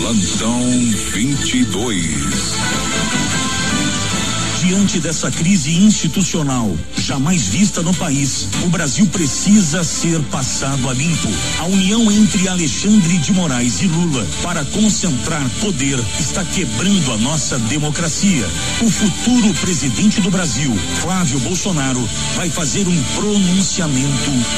Plantão 22. Diante dessa crise institucional jamais vista no país, o Brasil precisa ser passado a limpo. A união entre Alexandre de Moraes e Lula para concentrar poder está quebrando a nossa democracia. O futuro presidente do Brasil, Flávio Bolsonaro, vai fazer um pronunciamento